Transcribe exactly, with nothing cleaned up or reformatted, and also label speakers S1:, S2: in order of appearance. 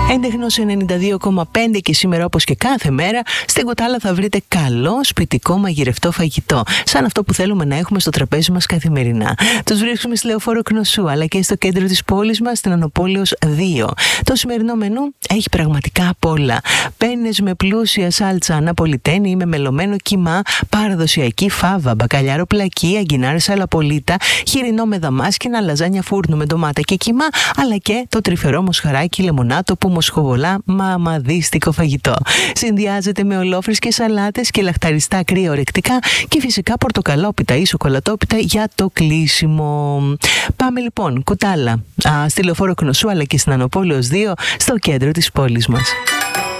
S1: Έντεχνος ενενήντα δύο κόμμα πέντε και σήμερα, όπως και κάθε μέρα, στην Κουτάλα θα βρείτε καλό σπιτικό μαγειρευτό φαγητό, σαν αυτό που θέλουμε να έχουμε στο τραπέζι μας καθημερινά. Τους βρίσκουμε στη Λεωφόρο Κνωσού, αλλά και στο κέντρο της πόλης μας, στην Ανοπόλεως δύο. Το σημερινό μενού έχει πραγματικά απ' όλα. Πένες με πλούσια σάλτσα ναπολιτένη ή με μελωμένο κιμά, παραδοσιακή φάβα, μπακαλιάρο πλακί, αγκινάρες αλαπολίτα, χοιρινό με δαμάσκηνα, λαζάνια φούρνου με ντομάτα και κιμά, αλλά και το τρυφερό μοσχαράκι λεμονάτο που μοσχοβολά μαμαδίστικο φαγητό. Συνδυάζεται με ολόφρυσκες σαλάτες και λαχταριστά κρύα ορεκτικά και φυσικά πορτοκαλόπιτα ή σοκολατόπιτα για το κλείσιμο. Πάμε λοιπόν, Κουτάλα, α, στη Λεωφόρο Κνωσού αλλά και στην Ανοπόλεως δύο, στο κέντρο της πόλης μας.